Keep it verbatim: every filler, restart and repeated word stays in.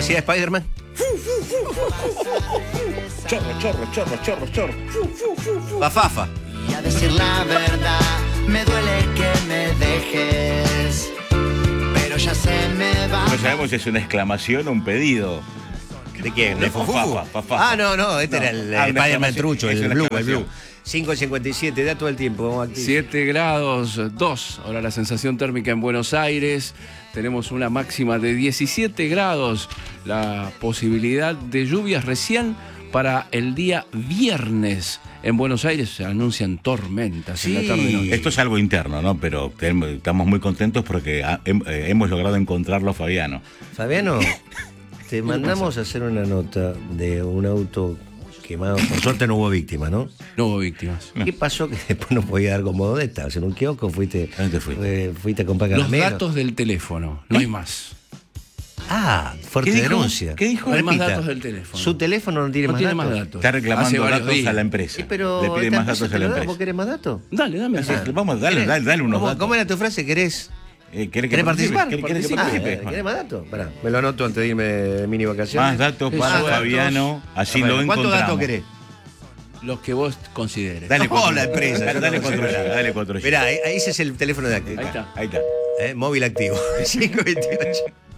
hacía Spider-Man? Chorro, chorro, chorro, chorro, chorro. Fafafa. Y a decir la verdad, me duele que me dejes, pero ya se me va. No sabemos si es una exclamación o un pedido. ¿De quién? ¿De De Fufu? Fafafa, Fafafa. Ah, no, no, este No. era el Ah, eh, una Spider-Man exclamación. trucho, Es el una blue, el exclamación. blue. cinco cincuenta y siete, da todo el tiempo. Activo. siete grados dos. Ahora la sensación térmica en Buenos Aires. Tenemos una máxima de diecisiete grados. La posibilidad de lluvias recién para el día viernes. En Buenos Aires se anuncian tormentas Sí. en la tarde y noche. Esto es algo interno, ¿no? Pero tenemos- estamos muy contentos porque ha- hem- eh, hemos logrado encontrarlo, Fabiano. Fabiano, te mandamos a hacer una nota de un auto quemado. Por suerte no hubo víctima, ¿no? No hubo víctimas. ¿Qué pasó que después no podía dar como dónde estabas? ¿En un kiosco? ¿Fuiste, ¿A dónde fuiste? eh, fuiste a comprar Los caramelos? datos del teléfono, no hay más. Ah, fuerte ¿Qué dijo? denuncia. ¿Qué dijo? No hay más Repita. datos del teléfono. ¿Su teléfono no tiene, No más, tiene datos? más datos. Está Hace reclamando varios datos días. a la empresa. Sí, pero Le pide esta más empresa datos te a la lo da, empresa. ¿Vos querés más datos? Dale, dame. Sí, Vamos, dale, ¿Querés? dale, dale unos ¿Cómo, datos. ¿Cómo era tu frase? ¿Querés? Eh, ¿Querés que ¿Querés participe? participar? ¿Querés- querés que Ah, participe? ¿querés ¿Querés más datos? Pará, me lo anoto antes de irme de mini vacaciones. Más datos Eso. para Más datos. Fabiano, así A ver, lo encontramos. ¿Cuántos datos querés? Los que vos consideres. Dale No, cuatro. la empresa. Dale, dale cuatro G, dale cuatro G. Mirá, ahí- ahí ese es el teléfono de activo. Ahí está. Ahí está. Eh, móvil activo. cinco veintiocho.